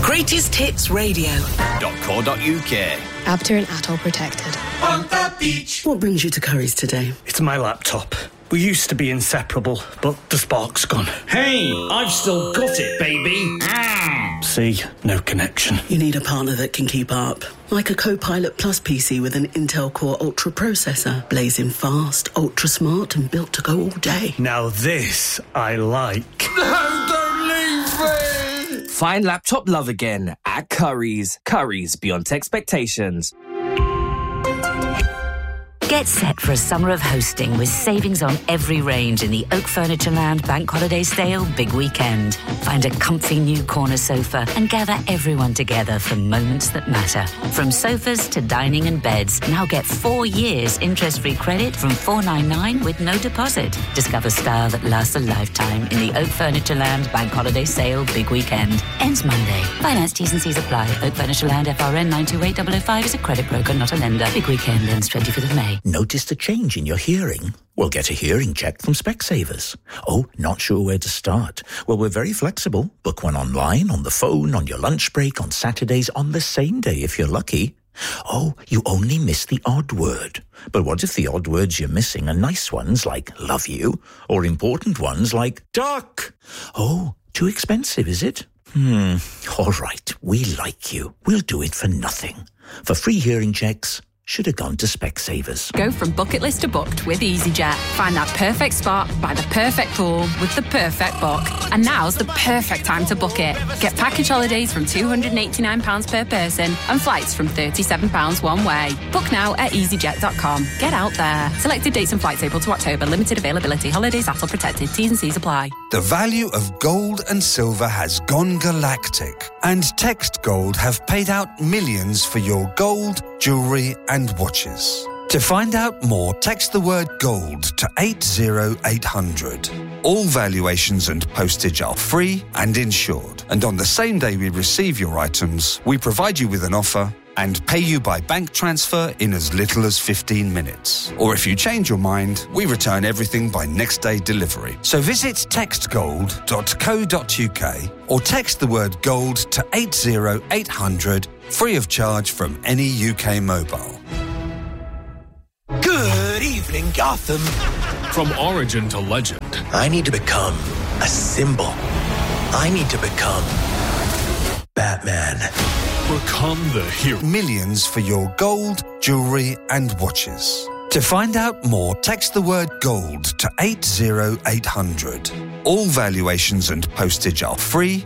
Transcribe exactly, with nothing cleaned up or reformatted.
Greatest Hits Radio. .co.uk. Abter and Atoll protected. On the beach. What brings you to Curry's today? It's my laptop. We used to be inseparable, but the spark's gone. Hey, I've still got it, baby. Mm. See, no connection. You need a partner that can keep up. Like a Copilot Plus P C with an Intel Core Ultra processor. Blazing fast, ultra smart, and built to go all day. Now this I like. No, don't leave me! Find laptop love again at Curry's. Curry's, beyond expectations. Get set for a summer of hosting with savings on every range in the Oak Furnitureland Bank Holiday Sale Big Weekend. Find a comfy new corner sofa and gather everyone together for moments that matter. From sofas to dining and beds, now get four years interest-free credit from four ninety-nine with no deposit. Discover style that lasts a lifetime in the Oak Furnitureland Bank Holiday Sale Big Weekend. Ends Monday. Finance T's and C's apply. Oak Furnitureland F R N nine two eight zero zero five is a credit broker, not a lender. Big Weekend ends twenty-fifth of May. Noticed a change in your hearing? Well, get a hearing check from Specsavers. Oh, not sure where to start? Well, we're very flexible. Book one online, on the phone, on your lunch break, on Saturdays, on the same day if you're lucky. Oh, you only miss the odd word. But what if the odd words you're missing are nice ones like love you, or important ones like duck? Oh, too expensive, is it? Hmm, all right, we like you. We'll do it for nothing. For free hearing checks, should have gone to Specsavers. Go from bucket list to booked with EasyJet. Find that perfect spot by the perfect pool with the perfect book. And now's the perfect time to book it. Get package holidays from two hundred eighty-nine pounds per person and flights from thirty-seven pounds one way. Book now at easyjet dot com. Get out there. Selected dates and flights April to October. Limited availability. Holidays A T L protected. T's and C's apply. The value of gold and silver has gone galactic. And Text Gold have paid out millions for your gold, jewellery and watches. To find out more, text the word gold to eight zero eight hundred. All valuations and postage are free and insured. And on the same day we receive your items, we provide you with an offer and pay you by bank transfer in as little as fifteen minutes. Or if you change your mind, we return everything by next day delivery. So visit text gold dot co dot uk or text the word gold to eight zero eight hundred, free of charge from any U K mobile. Good evening, Gotham. From origin to legend, I need to become a symbol. I need to become Batman. Become the hero. Millions for your gold, jewellery and watches. To find out more, text the word gold to eight zero eight hundred. All valuations and postage are free